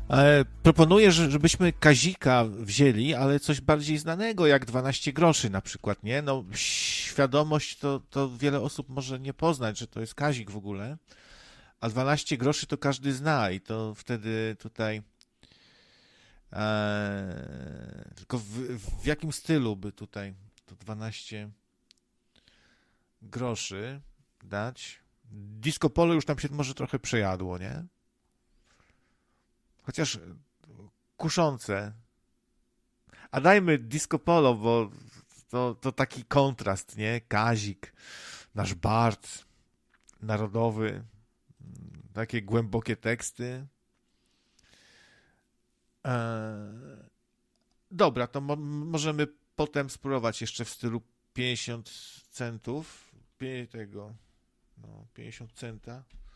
Proponuję, żebyśmy Kazika wzięli, ale coś bardziej znanego, jak 12 groszy na przykład, nie? No, świadomość to wiele osób może nie poznać, że to jest Kazik w ogóle, a 12 groszy to każdy zna i to wtedy tutaj tylko w jakim stylu by tutaj to 12 groszy dać? Disco Polo już tam się może trochę przejadło, nie? Chociaż kuszące. A dajmy Disco Polo, bo to taki kontrast, nie? Kazik, nasz Bart narodowy, takie głębokie teksty. Dobra, to możemy potem spróbować jeszcze w stylu 50 centów. 50 centa.